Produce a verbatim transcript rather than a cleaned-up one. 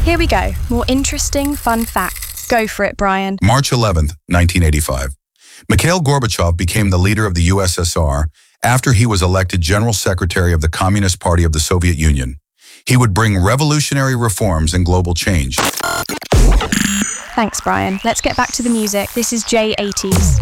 Here we go. More interesting, fun facts. Go for it, Brian. March eleventh, nineteen eighty-five. Mikhail Gorbachev became the leader of the U S S R after he was elected General Secretary of the Communist Party of the Soviet Union. He would bring revolutionary reforms and global change. Thanks, Brian. Let's get back to the music. This is J eighties.